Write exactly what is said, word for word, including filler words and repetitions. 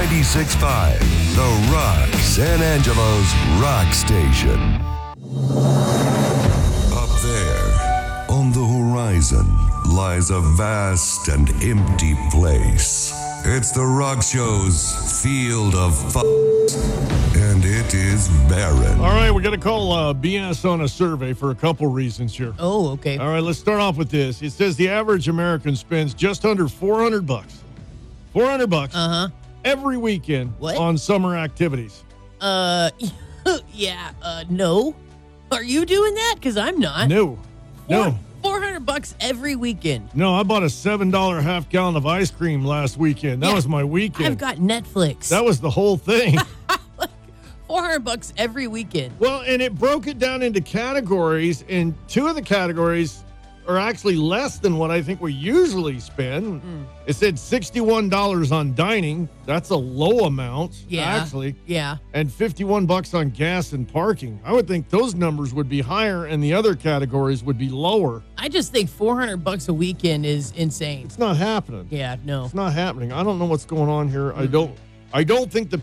ninety-six point five, The Rock, San Angelo's rock station. Up there, on the horizon, lies a vast and empty place. It's The Rock Show's field of f***, and it is barren. All right, we're going to call uh, B S on a survey for a couple reasons here. Oh, okay. All right, let's start off with this. It says the average American spends just under four hundred bucks. four hundred bucks Uh-huh. every weekend What? on summer activities. Uh, yeah, uh, no. Are you doing that? Because I'm not. No. No. four hundred bucks every weekend. No, I bought a seven dollar half gallon of ice cream last weekend. That Yeah, was my weekend. I've got Netflix. That was the whole thing. four hundred bucks every weekend. Well, and it broke it down into categories, and two of the categories are actually less than what I think we usually spend. Mm. It said sixty-one dollars on dining. That's a low amount, Yeah. actually. Yeah. And fifty-one bucks on gas and parking. I would think those numbers would be higher and the other categories would be lower. I just think four hundred bucks a weekend is insane. It's not happening. Yeah, no. It's not happening. I don't know what's going on here. I don't I don't think the